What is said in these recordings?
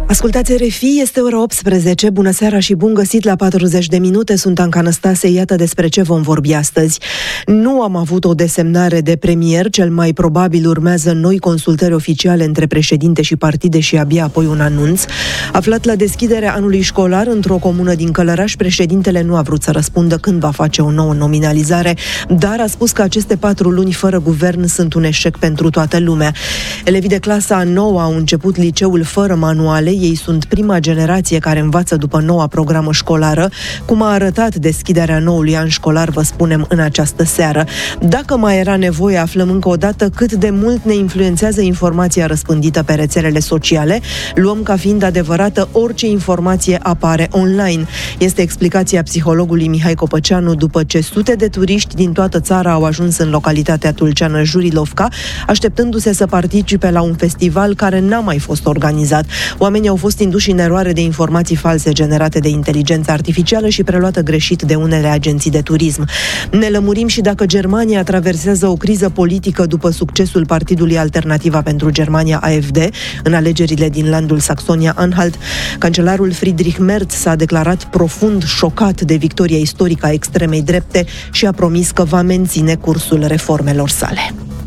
Ascultați RFI, este ora 18, bună seara și bun găsit la 40 de minute, sunt Anca Năstase, iată despre ce vom vorbi astăzi. Nu am avut o desemnare de premier, cel mai probabil urmează noi consultări oficiale între președinte și partide și abia apoi un anunț. Aflat la deschiderea anului școlar într-o comună din Călăraș, președintele nu a vrut să răspundă când va face o nouă nominalizare, dar a spus că aceste 4 luni fără guvern sunt un eșec pentru toată lumea. Elevii de clasa a 9 au început liceul fără manuale. Ei sunt prima generație care învață după noua programă școlară. Cum a arătat deschiderea noului an școlar, vă spunem în această seară. Dacă mai era nevoie, aflăm încă o dată cât de mult ne influențează informația răspândită pe rețelele sociale. Luăm ca fiind adevărată orice informație apare online. Este explicația psihologului Mihai Copăceanu după ce sute de turiști din toată țara au ajuns în localitatea tulceană Jurilovca, așteptându-se să participe la un festival care n-a mai fost organizat. Oamenii au fost induși în eroare de informații false generate de inteligență artificială și preluată greșit de unele agenții de turism. Ne lămurim și dacă Germania traversează o criză politică după succesul Partidului Alternativa pentru Germania AfD în alegerile din landul Saxonia-Anhalt. Cancelarul Friedrich Merz s-a declarat profund șocat de victoria istorică a extremei drepte și a promis că va menține cursul reformelor sale.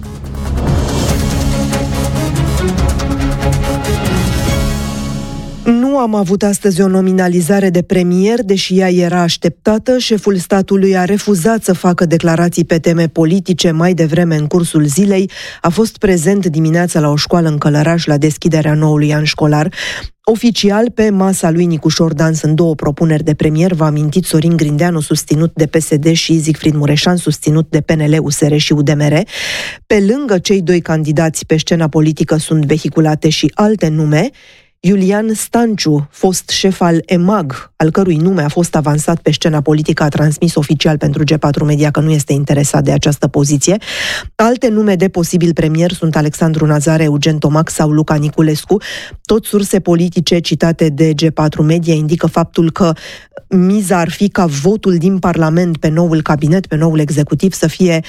Nu am avut astăzi o nominalizare de premier, deși ea era așteptată. Șeful statului a refuzat să facă declarații pe teme politice mai devreme în cursul zilei. A fost prezent dimineața la o școală în Călăraș la deschiderea noului an școlar. Oficial, pe masa lui Nicușor Dan sunt 2 propuneri de premier, v-a amintit Sorin Grindeanu, susținut de PSD, și Siegfried Mureșan, susținut de PNL, USR și UDMR. Pe lângă cei 2 candidați pe scena politică sunt vehiculate și alte nume. Iulian Stanciu, fost șef al EMAG, al cărui nume a fost avansat pe scena politică, a transmis oficial pentru G4 Media că nu este interesat de această poziție. Alte nume de posibil premier sunt Alexandru Nazare, Eugen Tomac sau Luca Niculescu. Tot surse politice citate de G4 Media indică faptul că miza ar fi ca votul din Parlament pe noul cabinet, pe noul executiv, să fie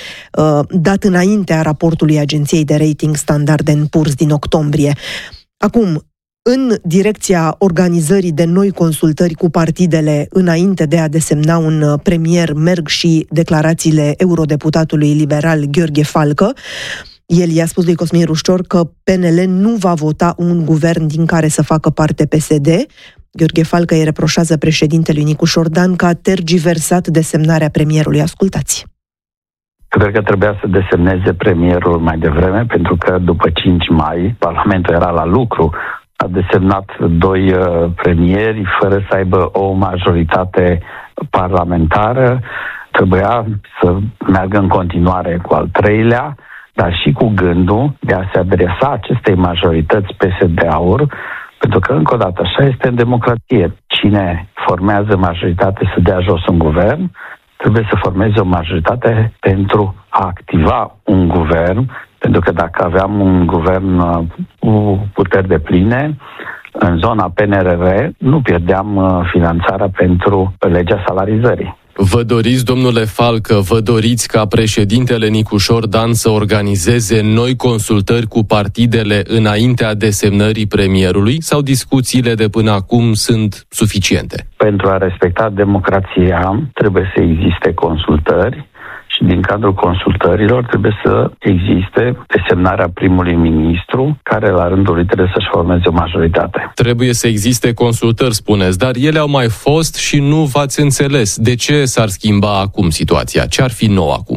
dat înaintea raportului agenției de rating Standard & Poor's din octombrie. Acum, în direcția organizării de noi consultări cu partidele înainte de a desemna un premier merg și declarațiile eurodeputatului liberal Gheorghe Falcă. El i-a spus lui Cosmin Rușcior că PNL nu va vota un guvern din care să facă parte PSD. Gheorghe Falcă îi reproșează președintelui Nicușor Dan că a tergiversat desemnarea premierului. Ascultați! Cred că trebuia să desemneze premierul mai devreme, pentru că după 5 mai Parlamentul era la lucru. A desemnat 2 premieri fără să aibă o majoritate parlamentară. Trebuia să meargă în continuare cu al 3-lea, dar și cu gândul de a se adresa acestei majorități PSD-uri, pentru că, încă o dată, așa este în democrație. Cine formează majoritate să dea jos un guvern, trebuie să formeze o majoritate pentru a activa un guvern, pentru că dacă aveam un guvern cu puteri depline, în zona PNRR nu pierdeam finanțarea pentru legea salarizării. Vă doriți, domnule Falcă, vă doriți ca președintele Nicușor Dan să organizeze noi consultări cu partidele înaintea desemnării premierului sau discuțiile de până acum sunt suficiente? Pentru a respecta democrația trebuie să existe consultări. Și din cadrul consultărilor trebuie să existe desemnarea primului ministru, care la rândul lui trebuie să-și formeze o majoritate. Trebuie să existe consultări, spuneți, dar ele au mai fost și nu v-ați înțeles. De ce s-ar schimba acum situația? Ce ar fi nou acum?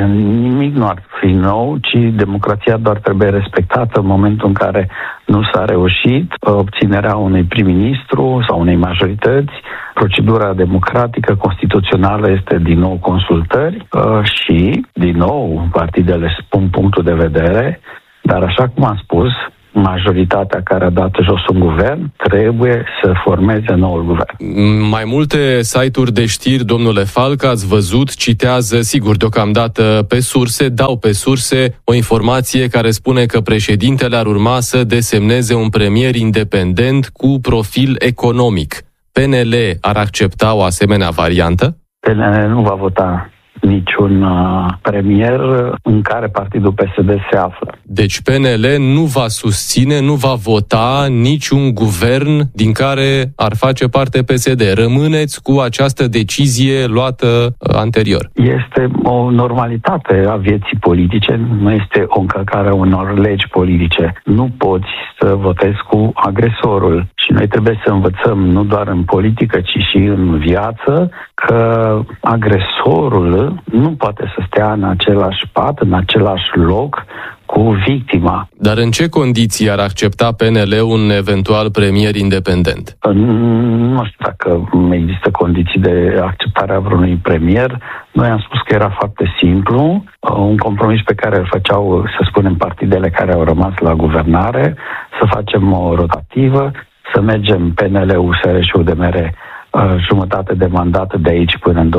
Nimic nu ar fi nou, ci democrația doar trebuie respectată în momentul în care nu s-a reușit obținerea unui prim-ministru sau unei majorități. Procedura democratică constituțională este din nou consultări și, din nou, partidele spun punctul de vedere, dar așa cum am spus, majoritatea care a dat jos un guvern trebuie să formeze noul guvern. Mai multe site-uri de știri, domnule Falcă, ați văzut, citează, sigur, deocamdată pe surse, dau pe surse o informație care spune că președintele ar urma să desemneze un premier independent cu profil economic. PNL ar accepta o asemenea variantă? PNL nu va vota niciun premier în care partidul PSD se află. Deci PNL nu va susține, nu va vota niciun guvern din care ar face parte PSD. Rămâneți cu această decizie luată anterior. Este o normalitate a vieții politice, nu este o încălcare a unor legi politice. Nu poți să votezi cu agresorul. Și noi trebuie să învățăm, nu doar în politică, ci și în viață, că agresorul nu poate să stea în același pat, în același loc cu victima. Dar în ce condiții ar accepta PNL un eventual premier independent? Nu știu dacă există condiții de acceptare a vreunui premier. Noi am spus că era foarte simplu, un compromis pe care îl făceau, să spunem, partidele care au rămas la guvernare, să facem o rotativă, să mergem PNL, USR și UDMR jumătate de mandat de aici până în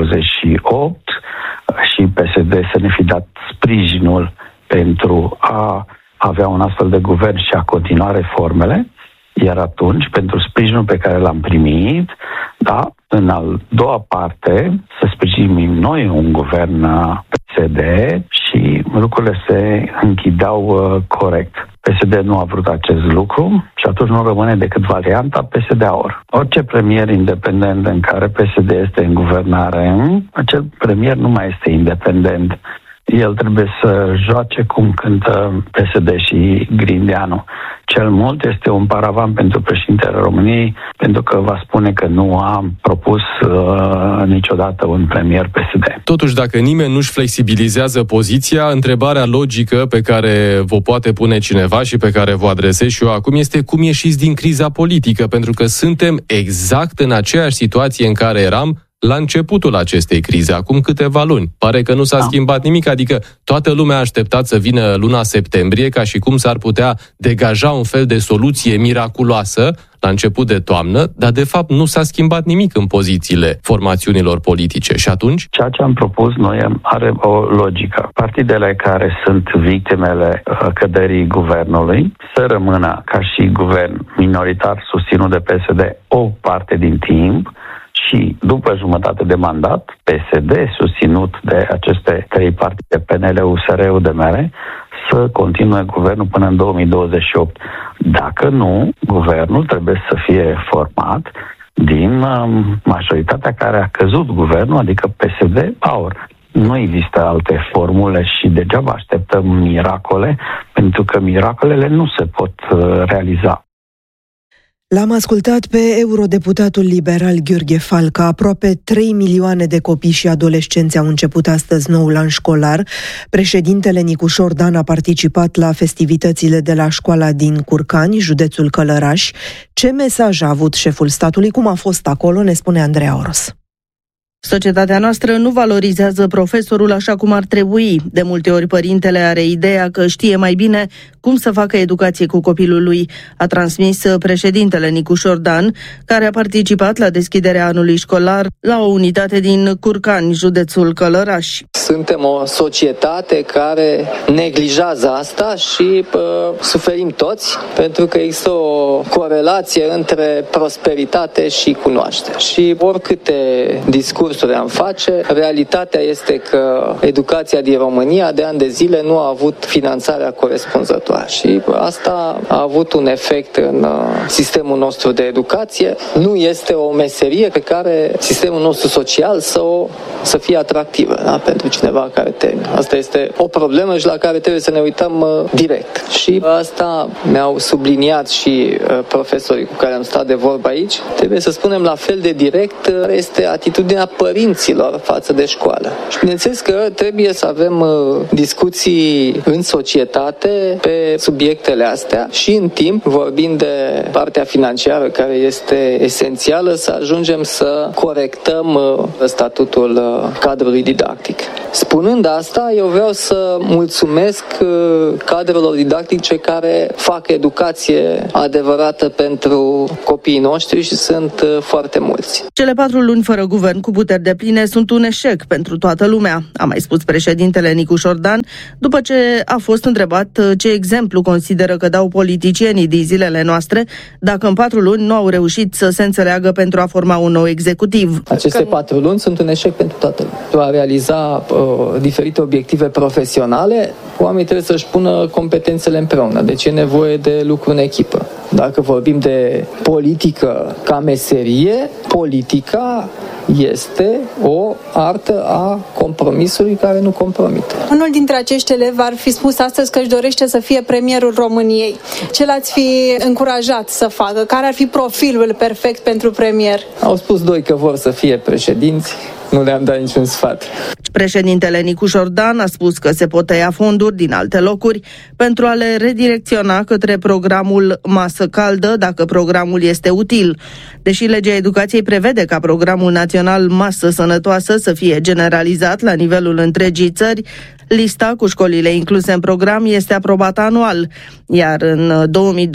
2028 și PSD să ne fi dat sprijinul pentru a avea un astfel de guvern și a continua reformele, iar atunci, pentru sprijinul pe care l-am primit, da, în al doua parte, să sprijinim noi un guvern PSD și lucrurile se închideau corect. PSD nu a vrut acest lucru și atunci nu rămâne decât varianta PSD-AUR. Orice premier independent în care PSD este în guvernare, acel premier nu mai este independent. El trebuie să joace cum cântă PSD și Grindeanu. Cel mult este un paravan pentru președintele României, pentru că va spune că nu a propus niciodată un premier PSD. Totuși, dacă nimeni nu-și flexibilizează poziția, întrebarea logică pe care vă poate pune cineva și pe care vă adresez și eu acum este cum ieșiți din criza politică, pentru că suntem exact în aceeași situație în care eram la începutul acestei crize, acum câteva luni. Pare că nu s-a schimbat nimic, adică toată lumea a așteptat să vină luna septembrie ca și cum s-ar putea degaja un fel de soluție miraculoasă la început de toamnă, dar de fapt nu s-a schimbat nimic în pozițiile formațiunilor politice. Și atunci? Ceea ce am propus noi are o logică. Partidele care sunt victimele căderii guvernului să rămână ca și guvern minoritar susținut de PSD o parte din timp, și după jumătate de mandat, PSD, susținut de aceste trei partide, PNL, USR, UDMR, să continue guvernul până în 2028. Dacă nu, guvernul trebuie să fie format din majoritatea care a căzut guvernul, adică PSD-AUR. Nu există alte formule și degeaba așteptăm miracole, pentru că miracolele nu se pot realiza. L-am ascultat pe eurodeputatul liberal Gheorghe Falca. Aproape 3 milioane de copii și adolescenți au început astăzi noul an școlar. Președintele Nicușor Dan a participat la festivitățile de la școala din Curcani, județul Călăraș. Ce mesaj a avut șeful statului? Cum a fost acolo? Ne spune Andreea Oros. Societatea noastră nu valorizează profesorul așa cum ar trebui. De multe ori părintele are ideea că știe mai bine cum să facă educație cu copilul lui, a transmis președintele Nicușor Dan, care a participat la deschiderea anului școlar la o unitate din Curcani, județul Călăraș. Suntem o societate care neglijează asta și suferim toți, pentru că există o corelație între prosperitate și cunoaștere. Și oricâte discursuri am face, realitatea este că educația din România de ani de zile nu a avut finanțarea corespunzătoare. Și asta a avut un efect în sistemul nostru de educație. Nu este o meserie pe care sistemul nostru social să fie atractivă, da? Pentru cineva care termină. Asta este o problemă și la care trebuie să ne uităm direct. Și asta mi-au subliniat și profesorii cu care am stat de vorbă aici. Trebuie să spunem la fel de direct este atitudinea părinților față de școală. Și bineînțeles că trebuie să avem discuții în societate pe subiectele astea și în timp, vorbind de partea financiară care este esențială, să ajungem să corectăm statutul cadrului didactic. Spunând asta, eu vreau să mulțumesc cadrelor didactice care fac educație adevărată pentru copiii noștri și sunt foarte mulți. Cele 4 luni fără guvern cu putere puteri depline sunt un eșec pentru toată lumea, a mai spus președintele Nicu Șordan, după ce a fost întrebat ce exemplu consideră că dau politicienii din zilele noastre dacă în 4 luni nu au reușit să se înțeleagă pentru a forma un nou executiv. Aceste 4 luni sunt un eșec pentru toată lumea. Pentru a realiza diferite obiective profesionale, oamenii trebuie să-și pună competențele împreună. Deci e nevoie de lucru în echipă. Dacă vorbim de politică ca meserie, politica este o artă a compromisului care nu compromite. Unul dintre acești elevi ar fi spus astăzi că își dorește să fie premierul României. Ce l-ați fi încurajat să facă? Care ar fi profilul perfect pentru premier? Au spus 2 că vor să fie președinți. Nu le-am dat niciun sfat. Președintele Nicu Șordan a spus că se pot tăia fonduri din alte locuri pentru a le redirecționa către programul Masă Caldă, dacă programul este util. Deși legea educației prevede ca programul național Masă Sănătoasă să fie generalizat la nivelul întregii țări, lista cu școlile incluse în program este aprobată anual, iar în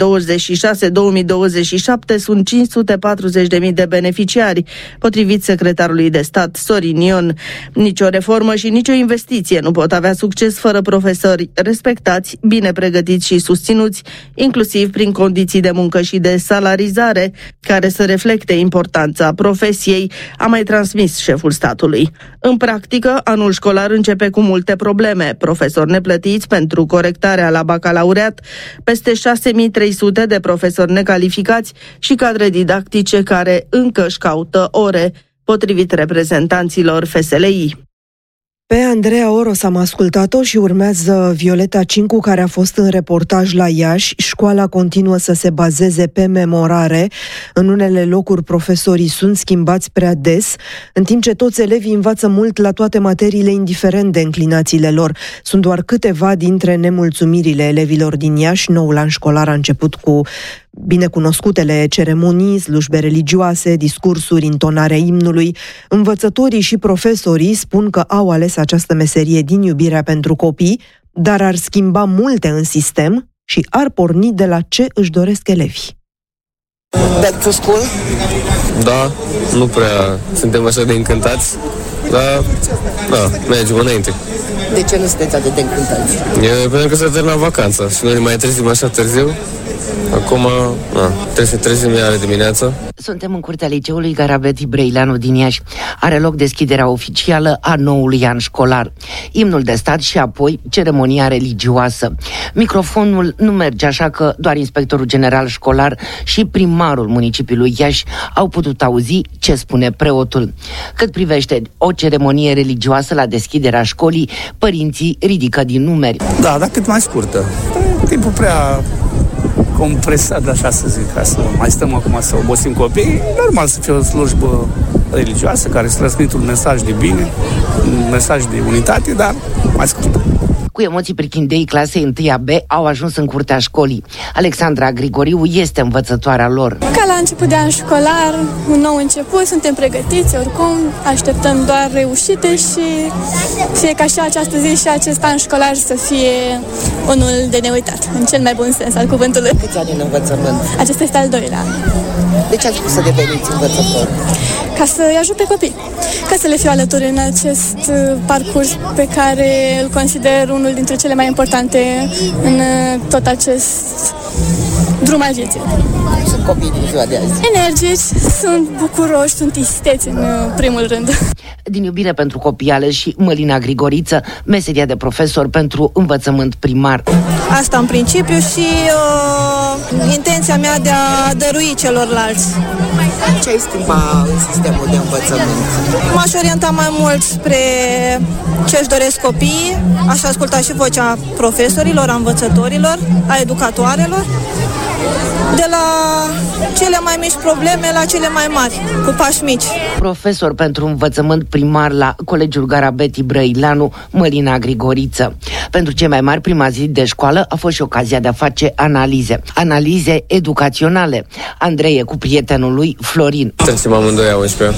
2026-2027 sunt 540.000 de beneficiari, potrivit secretarului de stat Sorin Ion. Nicio reformă și nicio investiție nu pot avea succes fără profesori respectați, bine pregătiți și susținuți, inclusiv prin condiții de muncă și de salarizare, care să reflecte importanța profesiei, a mai transmis șeful statului. În practică, anul școlar începe cu multe probleme. Profesori neplătiți pentru corectarea la bacalaureat, peste 6.300 de profesori necalificați și cadre didactice care încă își caută ore, potrivit reprezentanților FSLI. Pe Andreea Oros am ascultat-o și urmează Violeta Cincu, care a fost în reportaj la Iași. Școala continuă să se bazeze pe memorare. În unele locuri profesorii sunt schimbați prea des, în timp ce toți elevii învață mult la toate materiile, indiferent de înclinațiile lor. Sunt doar câteva dintre nemulțumirile elevilor din Iași. Noul an școlar a început cu binecunoscutele ceremonii, slujbe religioase, discursuri, intonarea imnului. Învățătorii și profesorii spun că au ales această meserie din iubirea pentru copii, dar ar schimba multe în sistem și ar porni de la ce își doresc elevii. Back to school? Da, nu prea suntem așa de încântați, dar da, mergem înainte. De ce nu sunteți atât de încântați? Pentru că s-a terminat vacanța și noi ne mai trezim așa târziu. Acum, trebuie să trezim iară dimineața. Suntem în curtea liceului Garabeti Brăileanu din Iași. Are loc deschiderea oficială a noului an școlar. Imnul de stat și apoi ceremonia religioasă. Microfonul nu merge, așa că doar inspectorul general școlar și primarul municipiului Iași au putut auzi ce spune preotul. Cât privește o ceremonie religioasă la deschiderea școlii, părinții ridică din numeri. Da, dar cât mai scurtă. Timpul prea compresat, așa să zic, ca să mai stăm acum să obosim copiii. Normal să fie o slujbă religioasă care să transmită un mesaj de bine, un mesaj de unitate, dar mai scurt. Cu emoții prichindei clasei 1-a B au ajuns în curtea școlii. Alexandra Grigoriu este învățătoarea lor. Ca la început de an școlar, un nou început, suntem pregătiți oricum, așteptăm doar reușite și fie ca și această zi și acest an școlar să fie unul de neuitat, în cel mai bun sens al cuvântului. Câți ani în învățământ? Acesta este al 2-lea an. De ce ați spus să deveniți învățător? Ca să-i ajut pe copii, ca să le fiu alături în acest parcurs pe care îl consider unul dintre cele mai importante în tot acest drum al vieții. Sunt copii din ziua de azi. Energici, sunt bucuroși, sunt isteți în primul rând. Din iubire pentru copii aleși și Mălina Grigoriță, meseria de profesor pentru învățământ primar. Asta în principiu și intenția mea de a dărui celorlalți. Ce ai schimba în sistemul de învățământ? M-aș orienta mai mult spre ce își doresc copiii, aș asculta și vocea profesorilor, a învățătorilor, a educatoarelor, de la cele mai mici probleme la cele mai mari, cu pași mici. Profesor pentru învățământ primar la Colegiul Garabeti Brăileanu, Mălina Grigoriță. Pentru cei mai mari, prima zi de școală a fost și ocazia de a face analize educaționale. Andreea cu prietenul lui Florin. Trecem amândoi a 11-a.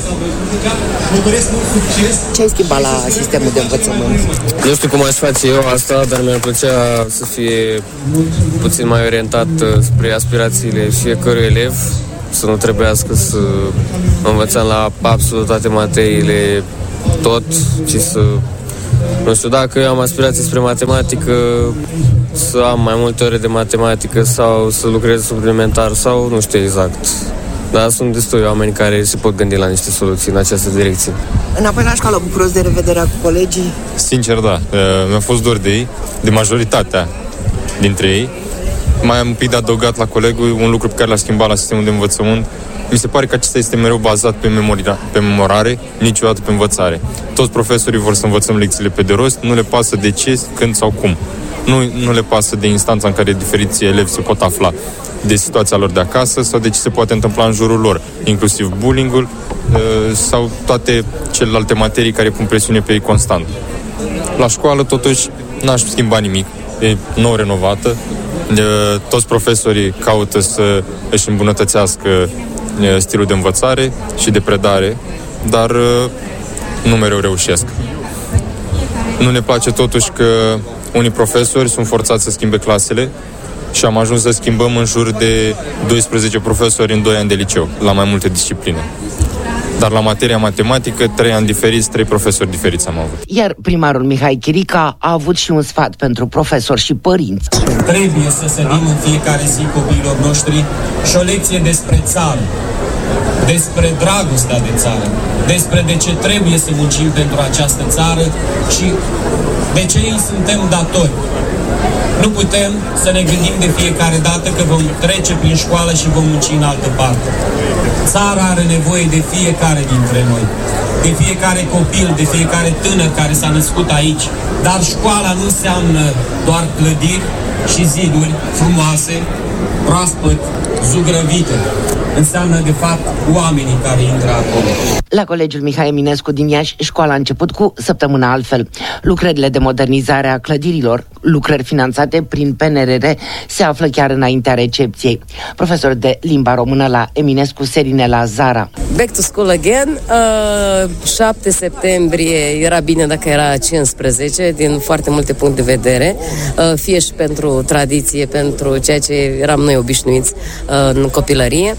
Ce ai schimbat la sistemul de învățământ? Nu știu cum aș face eu asta, dar mi-ar plăcea să fie puțin mai orientat spre aspirațiile fiecărui elev să nu trebuiască să învățăm la absolut toate materiile, tot, ci să... Nu știu, dacă eu am aspirații spre matematică, să am mai multe ore de matematică sau să lucrez suplimentar sau nu știu exact. Dar sunt destui oameni care se pot gândi la niște soluții în această direcție. Înapoi la școală, bucuros de revederea cu colegii? Sincer, da. Mi-a fost dor de ei, de majoritatea dintre ei. Mai am un pic de adăugat la colegul un lucru pe care l-a schimbat la sistemul de învățământ. Mi se pare că acesta este mereu bazat pe memorare, niciodată pe învățare. Toți profesorii vor să învățăm lecțiile pe de rost, nu le pasă de ce, când sau cum. Nu le pasă de instanța în care diferiți elevi se pot afla, de situația lor de acasă sau de ce se poate întâmpla în jurul lor, inclusiv bullying-ul sau toate celelalte materii care pun presiune pe ei constant. La școală, totuși, n-aș schimba nimic. E nou renovată. Toți profesorii caută să își îmbunătățească stilul de învățare și de predare, dar nu mereu reușesc. Nu ne place totuși că unii profesori sunt forțați să schimbe clasele și am ajuns să schimbăm în jur de 12 profesori în 2 ani de liceu, la mai multe discipline. Dar la materia matematică, 3 ani diferiți, 3 profesori diferiți am avut. Iar primarul Mihai Chirica a avut și un sfat pentru profesori și părinți. Trebuie să sădim în fiecare zi copiilor noștri și o lecție despre țară, despre dragostea de țară, despre de ce trebuie să muncim pentru această țară și de ce îi suntem datori. Nu putem să ne gândim de fiecare dată că vom trece prin școală și vom munci în altă parte. Țara are nevoie de fiecare dintre noi, de fiecare copil, de fiecare tânăr care s-a născut aici. Dar școala nu înseamnă doar clădiri și ziduri frumoase, proaspăt, zugrăvite. Înseamnă, de fapt, oamenii care intră acolo. La Colegiul Mihai Eminescu din Iași, școala a început cu săptămâna altfel. Lucrările de modernizare a clădirilor, lucrări finanțate prin PNRR, se află chiar înaintea recepției. Profesor de limba română la Eminescu, Serinela Zara. Back to school again. 7 septembrie era bine dacă era 15, din foarte multe puncte de vedere, fie și pentru tradiție, pentru ceea ce eram noi obișnuiți în copilărie.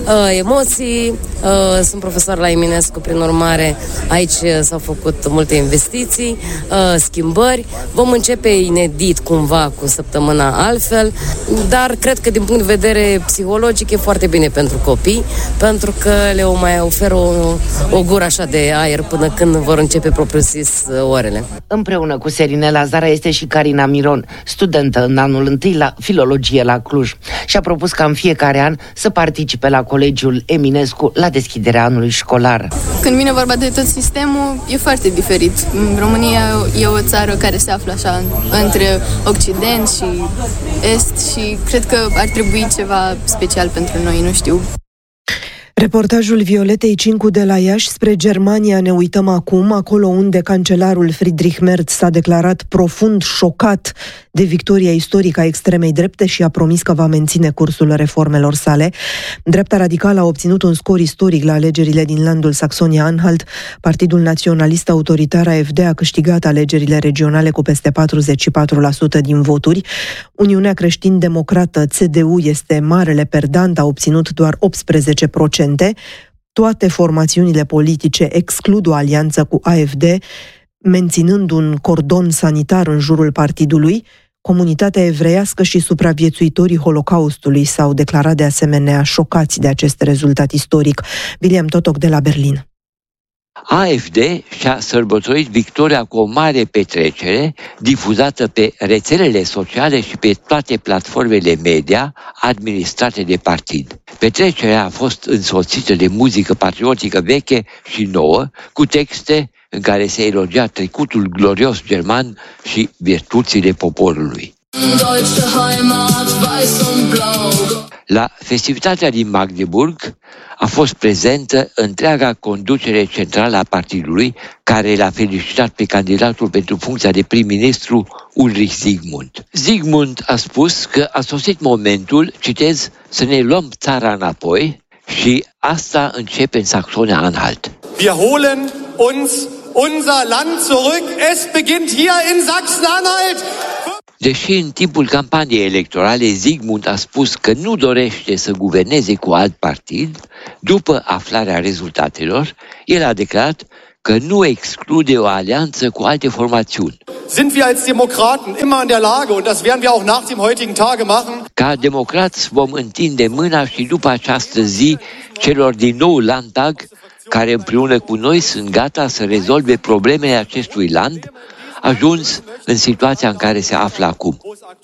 Emoții, sunt profesor la Eminescu, prin urmare aici s-au făcut multe investiții, schimbări. Vom începe inedit cumva cu săptămâna altfel, dar cred că din punct de vedere psihologic e foarte bine pentru copii, pentru că le mai oferă o gură așa de aer până când vor începe propriu-zis orele. Împreună cu Serinela Zara este și Carina Miron, studentă în anul 1 la filologie la Cluj, și a propus ca în fiecare an să participe la Colegiul Eminescu la deschiderea anului școlar. Când vine vorba de tot sistemul, e foarte diferit. România e o țară care se află așa între Occident și Est și cred că ar trebui ceva special pentru noi, nu știu. Reportajul Violetei Cincu de la Iași spre Germania ne uităm acum, acolo unde cancelarul Friedrich Merz s-a declarat profund șocat de victoria istorică a extremei drepte și a promis că va menține cursul reformelor sale. Dreapta radicală a obținut un scor istoric la alegerile din landul Saxonia-Anhalt. Partidul naționalist autoritar AfD a câștigat alegerile regionale cu peste 44% din voturi. Uniunea Creștin-Democrată, CDU, este marele perdant, a obținut doar 18%. Toate formațiunile politice exclud o alianță cu AfD, menținând un cordon sanitar în jurul partidului. Comunitatea evreiască și supraviețuitorii Holocaustului s-au declarat de asemenea șocați de acest rezultat istoric. William Totoc de la Berlin. AfD și-a sărbătorit victoria cu o mare petrecere difuzată pe rețelele sociale și pe toate platformele media administrate de partid. Petrecerea a fost însoțită de muzică patriotică veche și nouă, cu texte în care se elogia trecutul glorios german și virtuțile poporului. La festivitatea din Magdeburg a fost prezentă întreaga conducere centrală a partidului, care l-a felicitat pe candidatul pentru funcția de prim-ministru Ulrich Zygmunt. Zygmunt a spus că a sosit momentul, citez, să ne luăm țara înapoi și asta începe în Saxonia-Anhalt. Wir holen uns unser Land zurück. Es beginnt hier in Sachsen-Anhalt. Deși în timpul campaniei electorale Zygmunt a spus că nu dorește să guverneze cu alt partid, după aflarea rezultatelor, el a declarat că nu exclude o alianță cu alte formațiuni. Sind wir als Demokraten immer in der Lage, und das werden wir auch nach dem heutigen Tage machen? Ca democrați vom întinde mâna și după această zi celor din nou Landtag, care împreună cu noi sunt gata să rezolve problemele acestui land, ajuns în situația în care se află acum.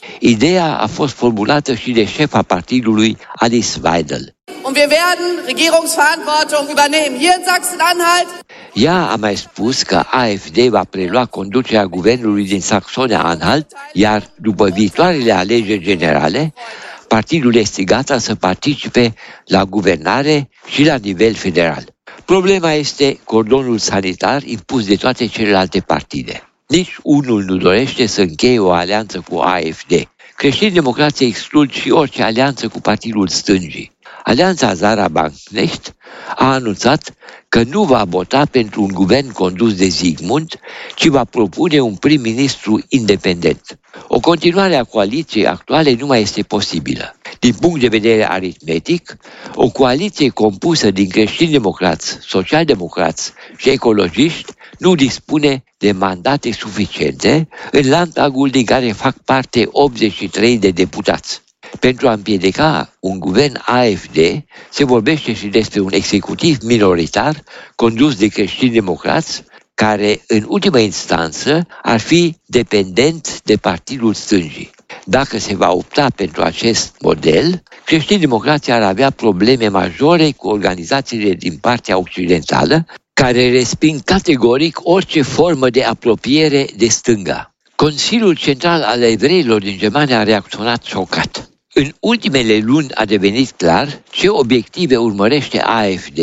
Ideea a fost formulată și de șefa partidului Alice Weidel. Und wir werden Regierungsverantwortung übernehmen hier in Sachsen-Anhalt. Ea a mai spus că AfD va prelua conducerea guvernului din Saxonia-Anhalt, iar după viitoarele alegeri generale, partidul este gata să participe la guvernare și la nivel federal. Problema este cordonul sanitar impus de toate celelalte partide. Nici unul nu dorește să încheie o alianță cu AfD. Creștini-democrații exclud și orice alianță cu partidul stângii. Alianța Zara Banknecht a anunțat că nu va vota pentru un guvern condus de Zygmunt, ci va propune un prim-ministru independent. O continuare a coaliției actuale nu mai este posibilă. Din punct de vedere aritmetic, o coaliție compusă din creștini-democrați, social-democrați și ecologiști nu dispune de mandate suficiente în Landtagul din care fac parte 83 de deputați. Pentru a împiedica un guvern AfD, se vorbește și despre un executiv minoritar condus de creștini-democrați, care, în ultimă instanță, ar fi dependent de partidul stângii. Dacă se va opta pentru acest model, creștini-democrații ar avea probleme majore cu organizațiile din partea occidentală, care resping categoric orice formă de apropiere de stânga. Consiliul Central al Evreilor din Germania a reacționat șocat. În ultimele luni a devenit clar ce obiective urmărește AfD,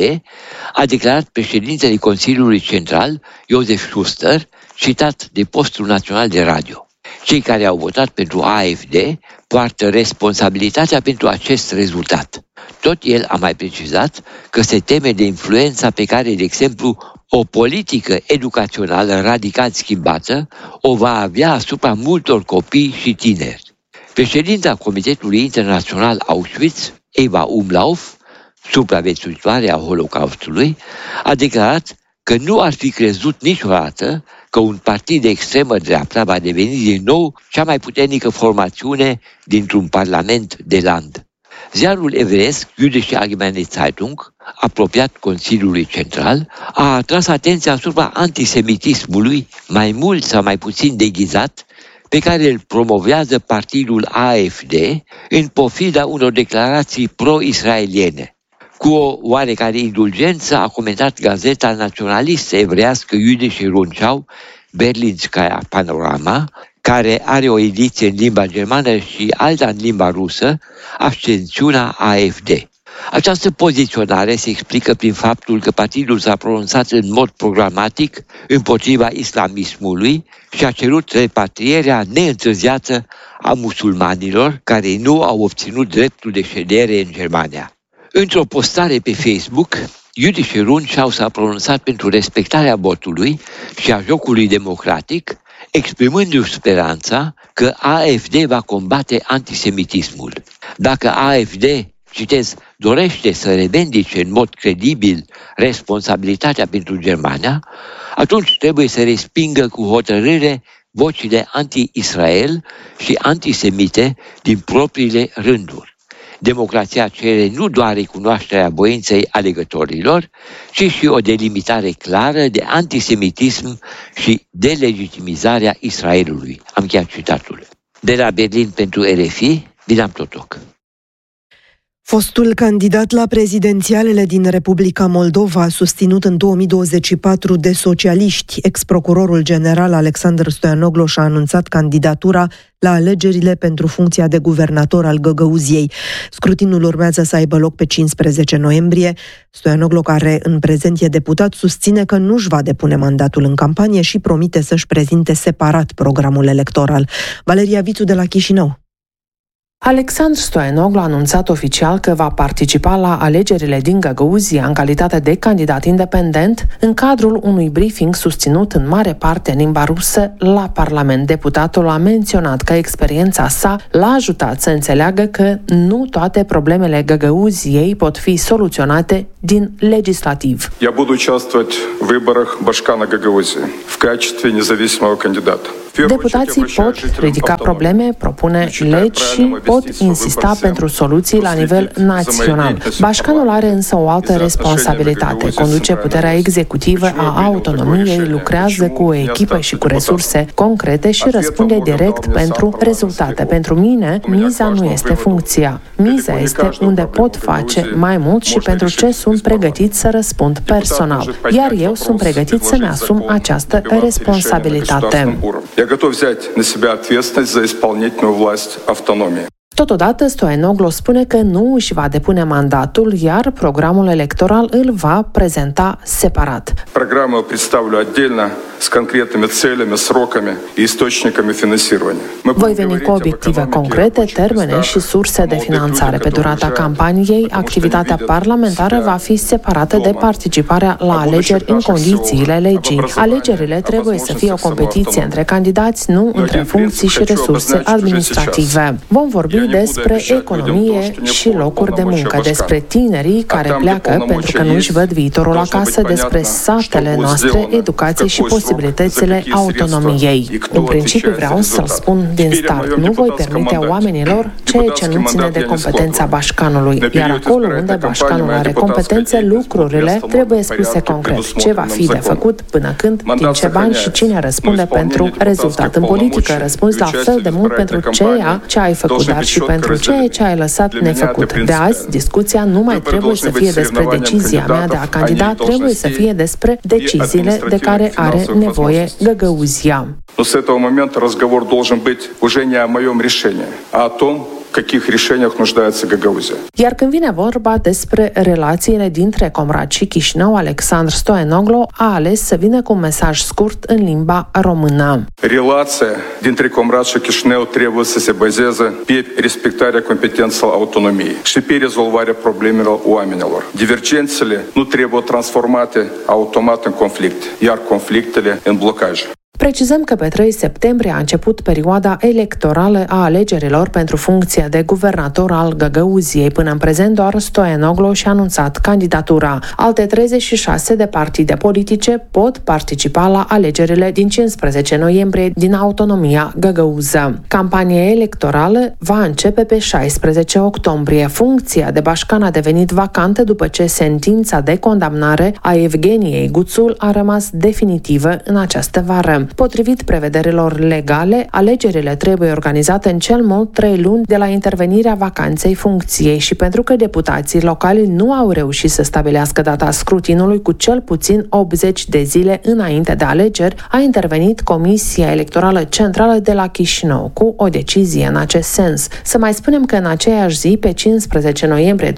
a declarat președintele Consiliului Central, Josef Schuster, citat de Postul Național de Radio. Cei care au votat pentru AfD poartă responsabilitatea pentru acest rezultat. Tot el a mai precizat că se teme de influența pe care, de exemplu, o politică educațională radical schimbată o va avea asupra multor copii și tineri. Președinta Comitetului Internațional Auschwitz, Eva Umlauf, supraviețuitoare a Holocaustului, a declarat că nu ar fi crezut niciodată că un partid de extremă dreaptă va deveni din nou cea mai puternică formațiune dintr-un parlament de land. Ziarul evresc Jüdische Allgemeine Zeitung, apropiat Consiliului Central, a atras atenția asupra antisemitismului, mai mult sau mai puțin deghizat, pe care îl promovează partidul AfD în pofida unor declarații pro-israeliene. Cu o oarecare indulgență a comentat gazeta naționalistă evrească Jüdische Rundschau, Berlinskaya Panorama, care are o ediție în limba germană și alta în limba rusă, ascensiunea AfD. Această poziționare se explică prin faptul că partidul s-a pronunțat în mod programatic împotriva islamismului și a cerut repatrierea neîntârziată a musulmanilor care nu au obținut dreptul de ședere în Germania. Într-o postare pe Facebook, Jüdische Rundschau s-a pronunțat pentru respectarea votului și a jocului democratic, exprimându-și speranța că AfD va combate antisemitismul. Dacă AfD, citez, dorește să revendice în mod credibil responsabilitatea pentru Germania, atunci trebuie să respingă cu hotărâre vocile anti-Israel și antisemite din propriile rânduri. Democrația cere nu doar recunoașterea voinței alegătorilor, ci și o delimitare clară de antisemitism și delegitimizarea Israelului. Am încheiat citatul. De la Berlin pentru RFI, Bilam Totoc. Fostul candidat la prezidențialele din Republica Moldova, susținut în 2024 de socialiști, ex-procurorul general Alexandru Stoianoglo și-a anunțat candidatura la alegerile pentru funcția de guvernator al Găgăuziei. Scrutinul urmează să aibă loc pe 15 noiembrie. Stoianoglo, care în prezent e deputat, susține că nu-și va depune mandatul în campanie și promite să-și prezinte separat programul electoral. Valeria Vițu de la Chișinău. Alexandru Stoianoglu a anunțat oficial că va participa la alegerile din Găgăuzia în calitate de candidat independent în cadrul unui briefing susținut în mare parte în limba rusă la Parlament. Deputatul a menționat că experiența sa l-a ajutat să înțeleagă că nu toate problemele Găgăuziei pot fi soluționate din legislativ. Я буду участвовать в выборах Башкана Гагаузии в качестве независимого кандидата. Deputații pot ridica probleme, propune legi și pot insista pentru soluții la nivel național. Bașcanul are însă o altă responsabilitate. Conduce puterea executivă a autonomiei, lucrează cu o echipă și cu resurse concrete și răspunde direct pentru rezultate. Pentru mine, miza nu este funcția. Miza este unde pot face mai mult și pentru ce sunt pregătit să răspund personal. Iar eu sunt pregătit să-mi asum această responsabilitate. Готов взять на себя ответственность за исполнительную власть автономии. Totodată, Stoianoglu spune că nu își va depune mandatul, iar programul electoral îl va prezenta separat. Программу представлю отдельно с конкретными целями, сроками и источниками финансирования. Voi veni cu obiective concrete, termene și surse de finanțare. Pe durata campaniei, activitatea parlamentară va fi separată de participarea la alegeri în condițiile legii. Alegerile trebuie să fie o competiție între candidați, nu între funcții și resurse administrative. Vom vorbi despre economie și locuri de muncă, despre tinerii care pleacă pentru că nu își văd viitorul acasă, despre satele noastre, educație și posibilitățile autonomiei. În principiu vreau să-l spun din start, nu voi permite oamenilor ceea ce nu ține de competența Bașcanului, iar acolo unde Bașcanul are competențe, lucrurile trebuie spuse concret. Ce va fi de făcut, până când, din ce bani și cine răspunde pentru rezultat. În politică răspunzi la fel de mult pentru ceea ce ai făcut, dar și pentru ceea ce ai lăsat nefăcut. De azi, discuția nu mai trebuie să fie despre decizia mea de a candida, trebuie să fie despre deciziile de care are nevoie Găgăuzia. Но с этого момента разговор должен быть уже не о моем решении, а о том, в каких решениях нуждается Гагаузия. Iar când vine vorba despre relațiile dintre Comrat și Chișinău, Alexandru Stoianoglu a ales să vină cu un mesaj scurt în limba română. Relația dintre Comrat și Chișinău trebuie să se bazeze pe respectarea competențelor autonomiei și pe rezolvarea problemelor oamenilor. Divergențele nu trebuie transformate automat în conflicte, iar conflictele în blocaje. Precizăm că pe 3 septembrie a început perioada electorală a alegerilor pentru funcția de guvernator al Găgăuziei. Până în prezent, doar Stoianoglu și-a anunțat candidatura. Alte 36 de partide politice pot participa la alegerile din 15 noiembrie din autonomia găgăuză. Campania electorală va începe pe 16 octombrie. Funcția de bașcan a devenit vacantă după ce sentința de condamnare a Evgeniei Guțul a rămas definitivă în această vară. Potrivit prevederilor legale, alegerile trebuie organizate în cel mult 3 luni de la intervenirea vacanței funcției și pentru că deputații locali nu au reușit să stabilească data scrutinului cu cel puțin 80 de zile înainte de alegeri, a intervenit Comisia Electorală Centrală de la Chișinău cu o decizie în acest sens. Să mai spunem că în aceeași zi, pe 15 noiembrie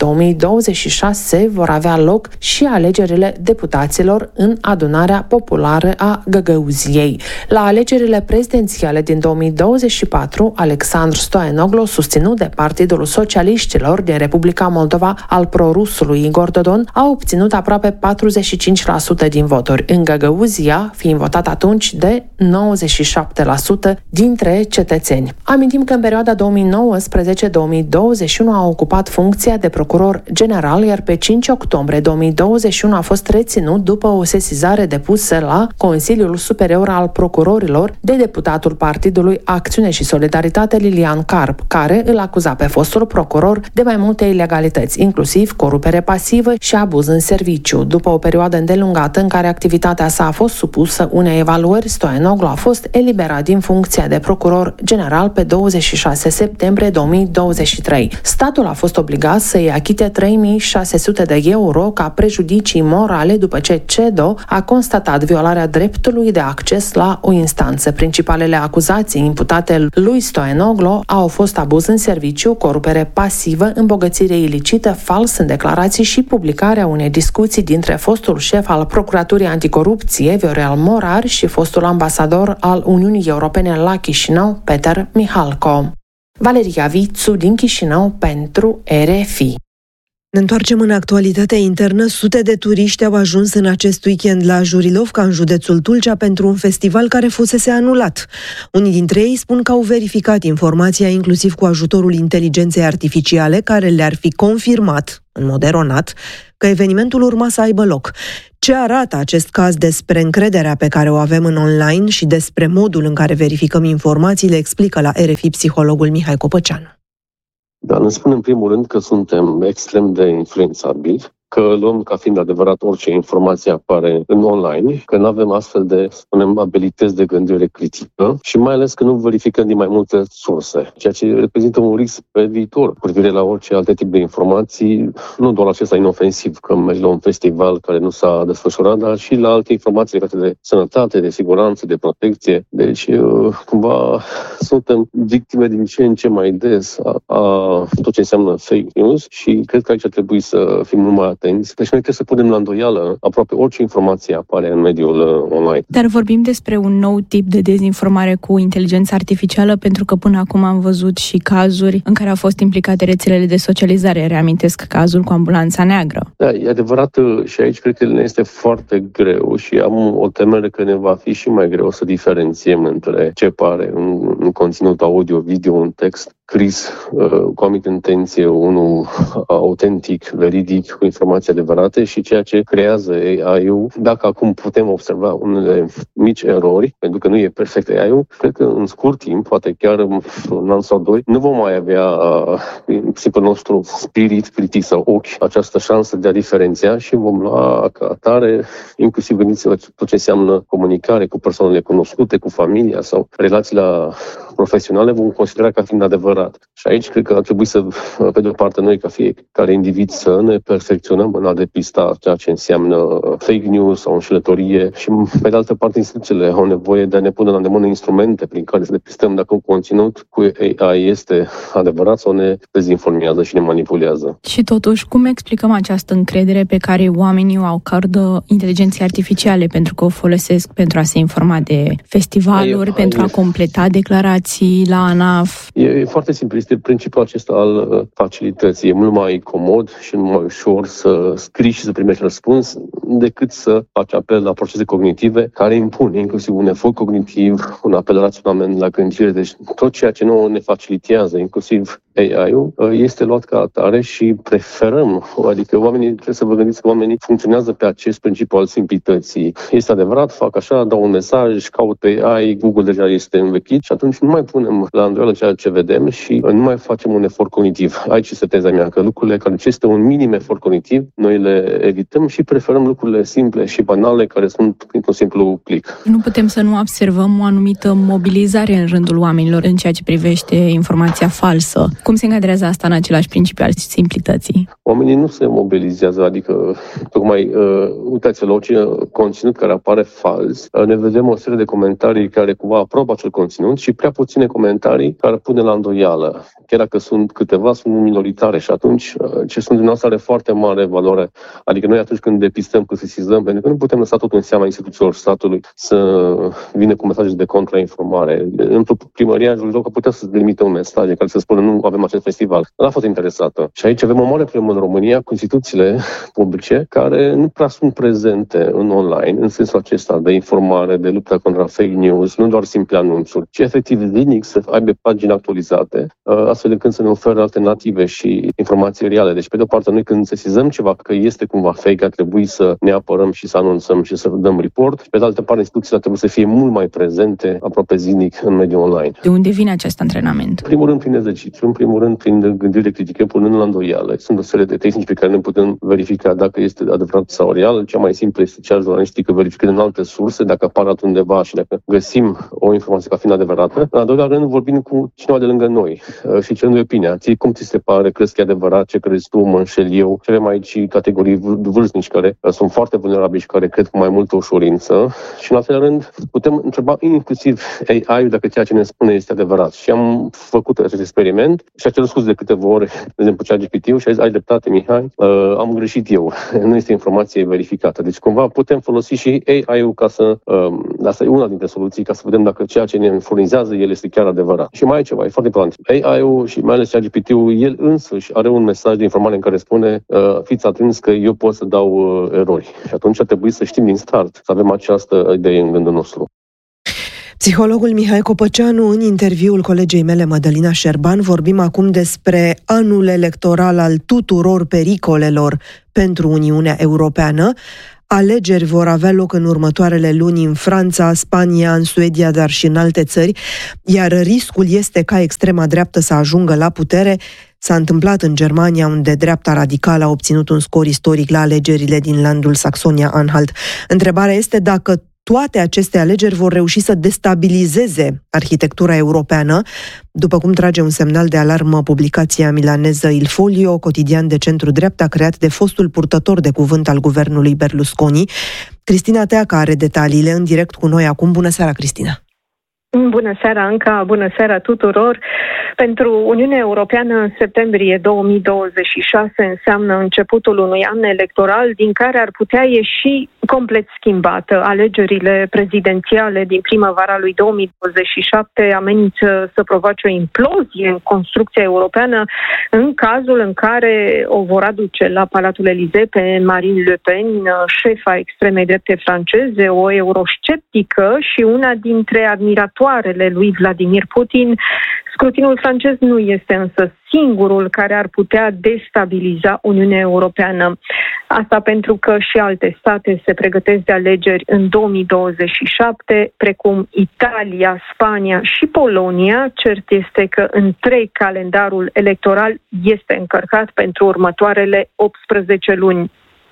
2026, vor avea loc și alegerile deputaților în adunarea populară a Găgăuziei. La alegerile prezidențiale din 2024, Alexandru Stoianoglu, susținut de Partidul Socialiștilor din Republica Moldova al prorusului Igor Dodon, a obținut aproape 45% din voturi, în Găgăuzia fiind votat atunci de 97% dintre cetățeni. Amintim că în perioada 2019-2021 a ocupat funcția de procuror general, iar pe 5 octombrie 2021 a fost reținut după o sesizare depusă la Consiliul Superior al Procurorilor de deputatul Partidului Acțiune și Solidaritate Lilian Carp, care îl acuza pe fostul procuror de mai multe ilegalități, inclusiv corupere pasivă și abuz în serviciu. După o perioadă îndelungată în care activitatea sa a fost supusă unei evaluări, Stoianoglu a fost eliberat din funcția de procuror general pe 26 septembrie 2023. Statul a fost obligat să-i achite 3.600 de euro ca prejudicii morale după ce CEDO a constatat violarea dreptului de acces la o instanță. Principalele acuzații imputate lui Stoianoglu au fost abuz în serviciu, corupere pasivă, îmbogățire ilicită, fals în declarații și publicarea unei discuții dintre fostul șef al Procuraturii Anticorupție, Viorel Morar, și fostul ambasador al Uniunii Europene la Chișinău, Peter Mihalco. Valeria Vițu din Chișinău pentru RFI. Ne întoarcem în actualitatea internă. Sute de turiști au ajuns în acest weekend la Jurilovca, în județul Tulcea, pentru un festival care fusese anulat. Unii dintre ei spun că au verificat informația, inclusiv cu ajutorul inteligenței artificiale, care le-ar fi confirmat, în mod eronat, că evenimentul urma să aibă loc. Ce arată acest caz despre încrederea pe care o avem în online și despre modul în care verificăm informațiile, explică la RFI psihologul Mihai Copăceanu. Dar ne spune în primul rând că suntem extrem de influențabili, că luăm ca fiind adevărat orice informație apare în online, că nu avem astfel de, spunem, abilități de gândire critică și mai ales că nu verificăm din mai multe surse, ceea ce reprezintă un risc pe viitor cu privire la orice alte tip de informații, nu doar acesta inofensiv, că mergi la un festival care nu s-a desfășurat, dar și la alte informații legate de sănătate, de siguranță, de protecție. Deci, cumva, suntem victime din ce în ce mai des a tot ce înseamnă fake news și cred că aici ar trebui să fim mult mai atenți. Deci noi trebuie să punem la îndoială aproape orice informație apare în mediul online. Dar vorbim despre un nou tip de dezinformare cu inteligență artificială, pentru că până acum am văzut și cazuri în care au fost implicate rețelele de socializare. Reamintesc cazul cu ambulanța neagră. Da, e adevărat și aici cred că ne este foarte greu și am o temere că ne va fi și mai greu să diferențiem între ce pare un conținut audio, video, un text scris cu anumită intenție, unul autentic, veridic, cu informații adevărate și ceea ce creează AI-ul. Dacă acum putem observa unele mici erori, pentru că nu e perfect AI-ul, cred că în scurt timp, poate chiar un an sau doi, nu vom mai avea în principiul nostru spirit critic sau ochi această șansă de a diferenția și vom lua ca atare, inclusiv gândiți-vă tot ce înseamnă comunicare cu persoanele cunoscute, cu familia sau relațiile profesionale, vom considera ca fiind adevărat. Și aici cred că ar trebui să, pe de o parte, noi ca fiecare individ să ne perfecționăm în a depista ceea ce înseamnă fake news sau înșelătorie și, pe de altă parte, instituțiile au nevoie de a ne pune la îndemână instrumente prin care să depistăm dacă un conținut cu AI este adevărat sau ne dezinformează și ne manipulează. Și totuși, cum explicăm această încredere pe care oamenii o acordă inteligenței artificiale, pentru că o folosesc pentru a se informa de festivaluri, pentru a completa declarații la ANAF? E foarte simplu, este principiul acesta al facilității. E mult mai comod și mult mai ușor să scrii și să primești răspuns decât să faci apel la procese cognitive care impun inclusiv un efort cognitiv, un apel raționament la gândire. Deci tot ceea ce nu ne facilitează, inclusiv AI-ul, este luat ca atare și preferăm, adică oamenii, trebuie să vă gândiți că oamenii funcționează pe acest principiu al simplității. Este adevărat, fac așa, dau un mesaj, caut pe AI, Google deja este învechit și atunci nu mai punem la îndoială ceea ce vedem și nu mai facem un efort cognitiv. Aici este teza mea, că lucrurile care necesită un minim efort cognitiv, noi le evităm și preferăm lucrurile simple și banale care sunt printr-un simplu click. Nu putem să nu observăm o anumită mobilizare în rândul oamenilor în ceea ce privește informația falsă. Cum se încadrează asta în același principiu al simplității? Oamenii nu se mobilizează, adică tocmai uitați-vă la orice conținut care apare fals, ne vedem o serie de comentarii care cumva aprobă acel conținut și prea puține comentarii care pune la îndoială. Chiar dacă sunt câteva, sunt minoritare și atunci ce sunt din asta are foarte mare valoare. Adică noi atunci când depistăm, când sesizăm, pentru că nu putem lăsa totul în seama instituțiilor statului să vină cu mesaje de contrainformare. Într-o primărie, Jurilovca putea să limite un mesaj care să spună nu avem acest festival. N-a fost interesată. Și aici avem o mare problemă în România cu instituțiile publice care nu prea sunt prezente în online, în sensul acesta de informare, de luptă contra fake news, nu doar simple anunțuri, ci efectiv zilnic să aibă pagini actualizate, astfel încât să ne ofere alternative și informații reale. Deci, pe de o parte, noi când sesizăm ceva că este cumva fake, ar trebui să ne apărăm și să anunțăm și să dăm report. Pe de altă parte, instituțiile trebuie să fie mult mai prezente, aproape zilnic, în mediul online. De unde vine acest antrenament? În primul rând, prin exercițiu, în primul rând, prin gândire critică, punând la îndoială. Sunt o serie de tehnici pe care ne putem verifica dacă este adevărat sau real. Cea mai simplă este cea jurnalistică, verificând în alte surse, dacă apare undeva și dacă găsim o informație ca fiind adevărată. În al doilea rând, vorbim cu cineva de lângă noi și cerând opinia. Ție cum ți se pare? Crezi că e adevărat? Ce crezi tu? Mă înșel eu? Și avem aici categorii vârstnici care sunt foarte vulnerabili și care cred cu mai multă ușurință. Și în al treilea rând, putem întreba inclusiv AI-ul dacă ceea ce ne spune este adevărat. Și am făcut acest experiment și a cerut scuze de câteva ore, de exemplu, ChatGPT-ul și a zis, ai dreptate, Mihai, am greșit eu. Nu este informație verificată. Deci, cumva, putem folosi și AI-ul ca să... asta e una dintre soluții, ca să vedem dacă ceea ce ne furnizează el este chiar adevărat. Și mai e ceva, e foarte important. AI-ul și mai ales ChatGPT-ul, el însuși are un mesaj de informare în care spune fiți atenți că eu pot să dau erori. Și atunci ar trebui să știm din start, să avem această idee în gândul nostru. Psihologul Mihai Copăceanu, în interviul colegei mele Mădălina Șerban, vorbim acum despre anul electoral al tuturor pericolelor pentru Uniunea Europeană. Alegeri vor avea loc în următoarele luni în Franța, Spania, în Suedia, dar și în alte țări, iar riscul este ca extrema dreaptă să ajungă la putere. S-a întâmplat în Germania, unde dreapta radicală a obținut un scor istoric la alegerile din landul Saxonia-Anhalt. Întrebarea este dacă toate aceste alegeri vor reuși să destabilizeze arhitectura europeană, după cum trage un semnal de alarmă publicația milaneză Il Foglio, cotidian de centru-dreapta creat de fostul purtător de cuvânt al guvernului Berlusconi. Cristina Teaca are detaliile în direct cu noi acum. Bună seara, Cristina! Bună seara, Anca! Bună seara tuturor! Pentru Uniunea Europeană, septembrie 2026 înseamnă începutul unui an electoral din care ar putea ieși complet schimbată. Alegerile prezidențiale din primăvara lui 2027 amenință să provoace o implozie în construcția europeană în cazul în care o vor aduce la Palatul Elysee pe Marine Le Pen, șefa extremei drepte franceze, o eurosceptică și una dintre admiratoarele lui Vladimir Putin. Scrutinul francez nu este însă singurul care ar putea destabiliza Uniunea Europeană. Asta pentru că și alte state se pregătesc de alegeri în 2027, precum Italia, Spania și Polonia. Cert este că întreg calendarul electoral este încărcat pentru următoarele 18 luni.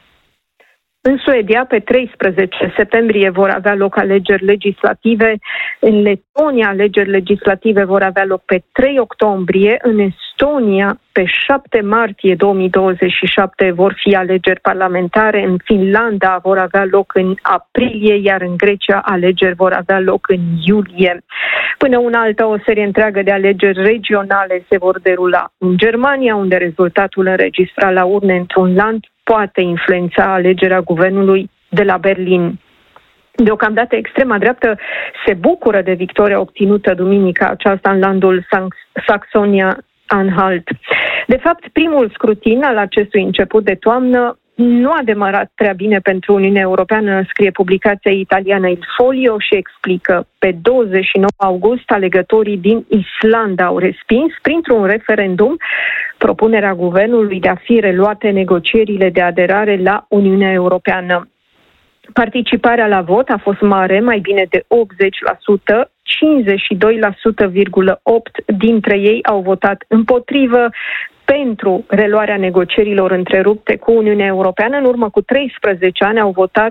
În Suedia, pe 13 septembrie, vor avea loc alegeri legislative. În Letonia, alegeri legislative vor avea loc pe 3 octombrie. În Estonia, pe 7 martie 2027, vor fi alegeri parlamentare. În Finlanda vor avea loc în aprilie, iar în Grecia alegeri vor avea loc în iulie. Până una alta, o serie întreagă de alegeri regionale se vor derula în Germania, unde rezultatul înregistrat la urne într-un land poate influența alegerea guvernului de la Berlin. Deocamdată, extrema dreaptă se bucură de victoria obținută duminica aceasta în landul Saxonia-Anhalt. De fapt, primul scrutin al acestui început de toamnă nu a demarat prea bine pentru Uniunea Europeană, scrie publicația italiană Il Foglio și explică. Pe 29 august, alegătorii din Islanda au respins printr-un referendum propunerea guvernului de a fi reluate negocierile de aderare la Uniunea Europeană. Participarea la vot a fost mare, mai bine de 80%, 52,8% dintre ei au votat împotrivă pentru reluarea negocierilor întrerupte cu Uniunea Europeană. În urmă cu 13 ani au votat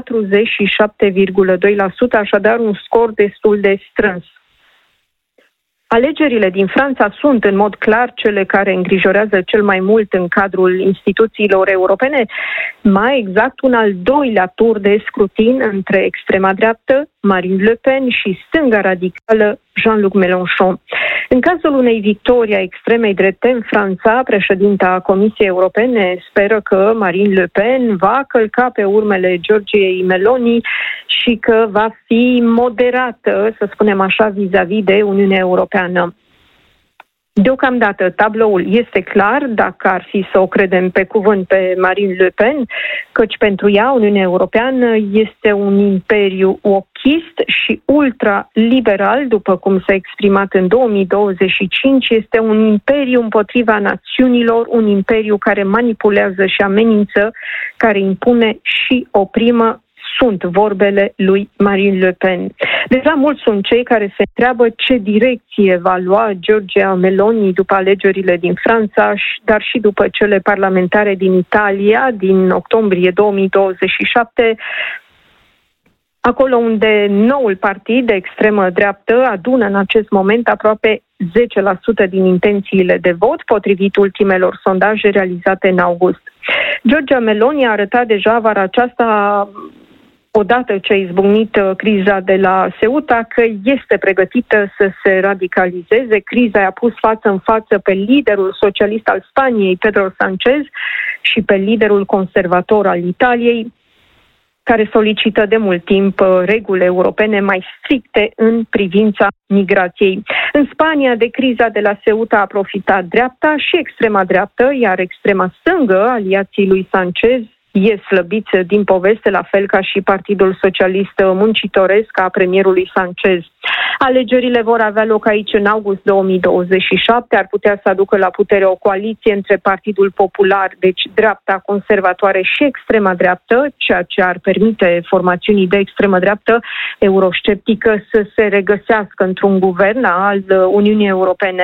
47,2%, așadar un scor destul de strâns. Alegerile din Franța sunt în mod clar cele care îngrijorează cel mai mult în cadrul instituțiilor europene, mai exact un al doilea tur de scrutin între extrema dreaptă, Marine Le Pen, și stânga radicală, Jean-Luc Mélenchon. În cazul unei victorii a extremei drepte în Franța, președinta Comisiei Europene speră că Marine Le Pen va călca pe urmele Giorgiei Meloni și că va fi moderată, să spunem așa, vis-a-vis de Uniunea Europeană. Deocamdată tabloul este clar, dacă ar fi să o credem pe cuvânt pe Marine Le Pen, căci pentru ea Uniunea Europeană este un imperiu ochist și ultraliberal, după cum s-a exprimat în 2025, este un imperiu împotriva națiunilor, un imperiu care manipulează și amenință, care impune și oprimă. Sunt vorbele lui Marine Le Pen. Deja mulți sunt cei care se întreabă ce direcție va lua Giorgia Meloni după alegerile din Franța, dar și după cele parlamentare din Italia din octombrie 2027, acolo unde noul partid de extremă dreaptă adună în acest moment aproape 10% din intențiile de vot, potrivit ultimelor sondaje realizate în august. Giorgia Meloni a arătat deja vara aceasta, odată ce a izbucnit criza de la Ceuta, că este pregătită să se radicalizeze. Criza i-a pus față în față pe liderul socialist al Spaniei, Pedro Sánchez, și pe liderul conservator al Italiei, care solicită de mult timp reguli europene mai stricte în privința migrației. În Spania, de criza de la Ceuta a profitat dreapta și extrema dreaptă, iar extrema stângă, aliații lui Sánchez, e slăbiți din poveste, la fel ca și Partidul Socialist Muncitoresc a premierului Sánchez. Alegerile vor avea loc aici în august 2027, ar putea să aducă la putere o coaliție între Partidul Popular, deci dreapta conservatoare, și extrema dreaptă, ceea ce ar permite formațiunii de extremă dreaptă eurosceptică să se regăsească într-un guvern al Uniunii Europene.